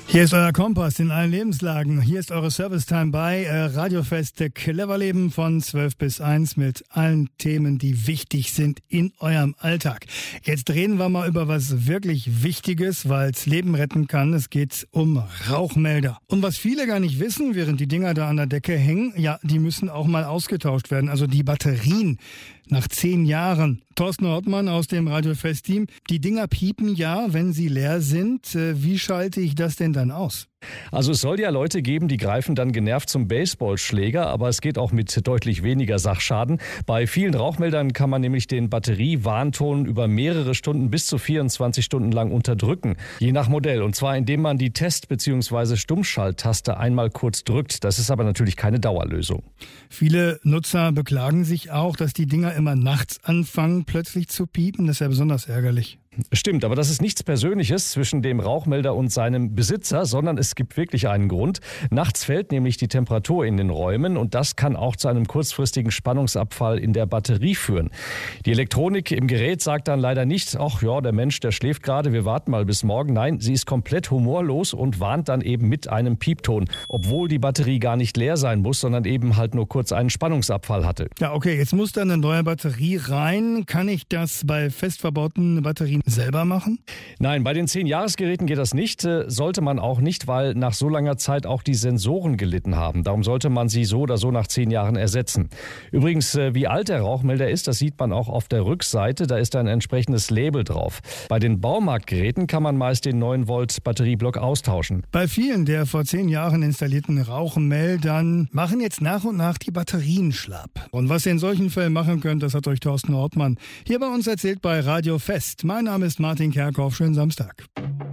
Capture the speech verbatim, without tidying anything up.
Hier ist euer Kompass in allen Lebenslagen. Hier ist eure Service-Time bei äh, Radiofest Cleverleben von zwölf bis eins mit allen Themen, die wichtig sind in eurem Alltag. Jetzt reden wir mal über was wirklich Wichtiges, weil es Leben retten kann. Es geht um Rauchmelder. Und was viele gar nicht wissen, während die Dinger da an der Decke hängen, ja, die müssen auch mal ausgetauscht werden. Also die Batterien nach zehn Jahren. Thorsten Ortmann aus dem Radiofest-Team. Die Dinger piepen ja, wenn sie leer sind. Wie schalte ich das denn dann aus? Also es soll ja Leute geben, die greifen dann genervt zum Baseballschläger, aber es geht auch mit deutlich weniger Sachschaden. Bei vielen Rauchmeldern kann man nämlich den Batteriewarnton über mehrere Stunden bis zu vierundzwanzig Stunden lang unterdrücken, je nach Modell. Und zwar indem man die Test- bzw. Stummschalttaste einmal kurz drückt. Das ist aber natürlich keine Dauerlösung. Viele Nutzer beklagen sich auch, dass die Dinger immer nachts anfangen plötzlich zu piepen. Das ist ja besonders ärgerlich. Stimmt, aber das ist nichts Persönliches zwischen dem Rauchmelder und seinem Besitzer, sondern es gibt wirklich einen Grund. Nachts fällt nämlich die Temperatur in den Räumen und das kann auch zu einem kurzfristigen Spannungsabfall in der Batterie führen. Die Elektronik im Gerät sagt dann leider nicht, ach ja, der Mensch, der schläft gerade, wir warten mal bis morgen. Nein, sie ist komplett humorlos und warnt dann eben mit einem Piepton, obwohl die Batterie gar nicht leer sein muss, sondern eben halt nur kurz einen Spannungsabfall hatte. Ja, okay, jetzt muss da eine neue Batterie rein. Kann ich das bei fest verbauten Batterien selber machen? Nein, bei den zehn-Jahres-Geräten geht das nicht. Sollte man auch nicht, weil nach so langer Zeit auch die Sensoren gelitten haben. Darum sollte man sie so oder so nach zehn Jahren ersetzen. Übrigens, wie alt der Rauchmelder ist, das sieht man auch auf der Rückseite. Da ist ein entsprechendes Label drauf. Bei den Baumarktgeräten kann man meist den neun Volt Batterieblock austauschen. Bei vielen der vor zehn Jahren installierten Rauchmeldern machen jetzt nach und nach die Batterien schlapp. Und was ihr in solchen Fällen machen könnt, das hat euch Thorsten Ortmann hier bei uns erzählt bei Radio Fest. Mein Name ist Martin Kerkhoff. Schönen Samstag.